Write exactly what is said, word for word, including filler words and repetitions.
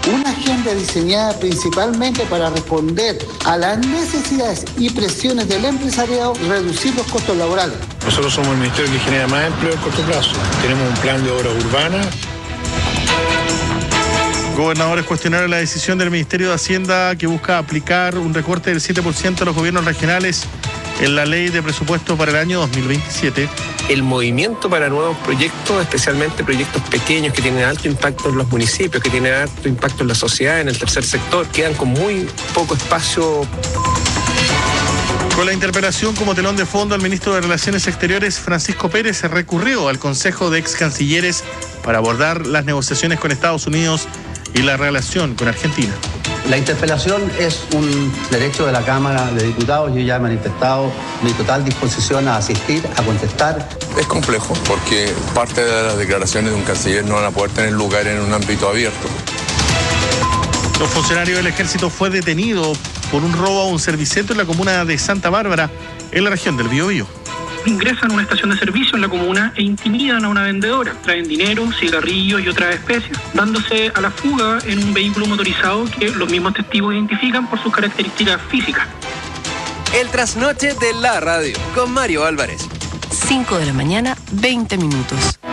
Una agenda diseñada principalmente para responder a las necesidades y presiones del empresariado y reducir los costos laborales. Nosotros somos el ministerio que genera más empleo a corto plazo. Tenemos un plan de obra urbana. Gobernadores cuestionaron la decisión del Ministerio de Hacienda que busca aplicar un recorte del siete por ciento a los gobiernos regionales en la ley de presupuesto para el año dos mil veintisiete. El movimiento para nuevos proyectos, especialmente proyectos pequeños que tienen alto impacto en los municipios, que tienen alto impacto en la sociedad, en el tercer sector, quedan con muy poco espacio. Con la interpelación como telón de fondo, el ministro de Relaciones Exteriores, Francisco Pérez, recurrió al Consejo de Ex Cancilleres para abordar las negociaciones con Estados Unidos y la relación con Argentina. La interpelación es un derecho de la Cámara de Diputados. Yo ya he manifestado mi total disposición a asistir, a contestar. Es complejo porque parte de las declaraciones de un canciller no van a poder tener lugar en un ámbito abierto. Los funcionarios del Ejército fue detenido por un robo a un servicentro en la comuna de Santa Bárbara, en la región del Biobío. Ingresan a una estación de servicio en la comuna e intimidan a una vendedora. Traen dinero, cigarrillos y otras especies, dándose a la fuga en un vehículo motorizado que los mismos testigos identifican por sus características físicas. El trasnoche de la radio, con Mario Álvarez. cinco de la mañana, veinte minutos.